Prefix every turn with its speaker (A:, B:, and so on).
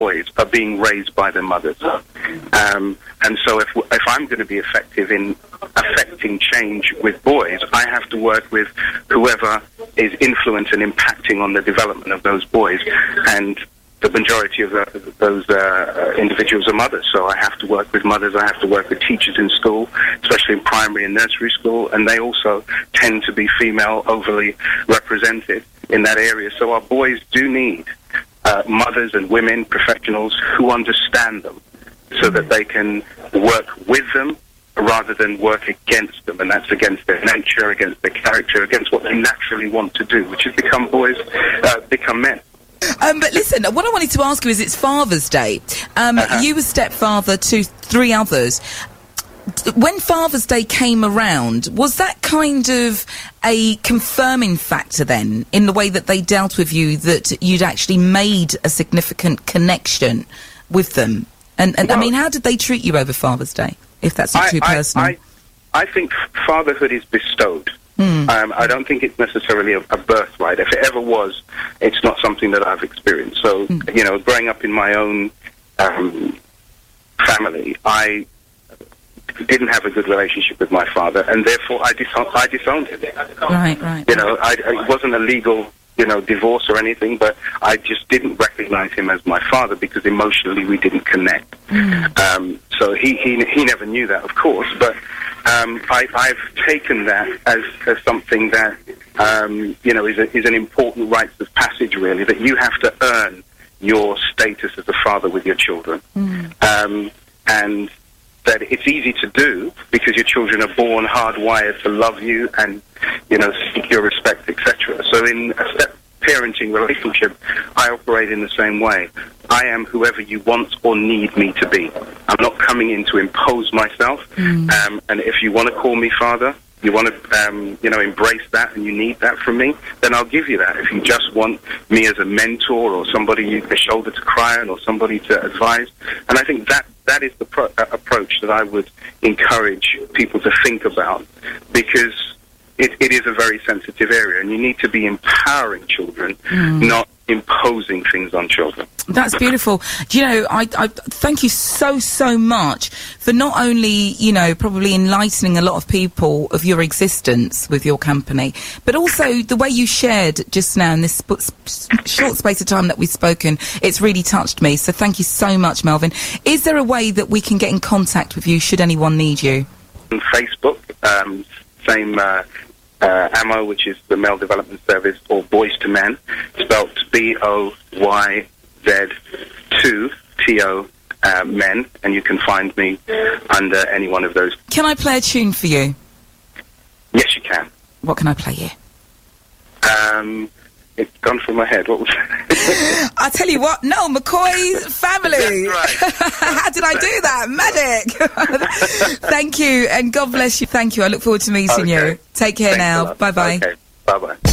A: boys are being raised by their mothers. And so if I'm going to be effective in affecting change with boys, I have to work with whoever is influencing and impacting on the development of those boys. And the majority of those individuals are mothers, so I have to work with mothers, I have to work with teachers in school, especially in primary and nursery school, and they also tend to be female, overly represented in that area. So our boys do need mothers and women, professionals who understand them so that they can work with them rather than work against them, and that's against their nature, against their character, against what they naturally want to do, which is become men.
B: But listen, what I wanted to ask you is, it's Father's Day. You were stepfather to 3 others. When Father's Day came around, was that kind of a confirming factor then in the way that they dealt with you, that you'd actually made a significant connection with them? And well, I mean, how did they treat you over Father's Day, if that's not too personal?
A: I think fatherhood is bestowed. I don't think it's necessarily a birthright. If it ever was, it's not something that I've experienced. So, you know, growing up in my own family, I didn't have a good relationship with my father, and therefore I disowned him.
B: Right.
A: You know, it wasn't a legal, you know, divorce or anything, but I just didn't recognize him as my father because emotionally we didn't connect. So he never knew that, of course, but I've taken that as something that, you know, is an important rites of passage, really, that you have to earn your status as a father with your children. And that it's easy to do because your children are born hardwired to love you and, you know, seek your respect, etc. So in a step-parenting relationship, I operate in the same way. I am whoever you want or need me to be. I'm not coming in to impose myself. And if you want to call me father, you want to, you know, embrace that and you need that from me, then I'll give you that. If you just want me as a mentor or somebody, a shoulder to cry on or somebody to advise. And I think that is the approach that I would encourage people to think about, because it is a very sensitive area, and you need to be empowering children, not imposing things on children.
B: That's beautiful. You know, I thank you so much for not only, you know, probably enlightening a lot of people of your existence with your company, but also the way you shared just now in this short space of time that we've spoken. It's really touched me. So thank you so much, Melvin. Is there a way that we can get in contact with you should anyone need you?
A: On Facebook, same AMO, which is the Male Development Service, or Boys to Men, spelt BOYZ2TO Men, and you can find me under any one of those.
B: Can I play a tune for you?
A: Yes, you can.
B: What can I play here?
A: It's gone from my head. What was that?
B: I tell you what, Noel McCoy's Family.
A: That's right.
B: How did I do that? Magic. Thank you, and God bless you. Thank you. I look forward to meeting you. Take care. Thanks now. Bye-bye.
A: Okay. Bye-bye.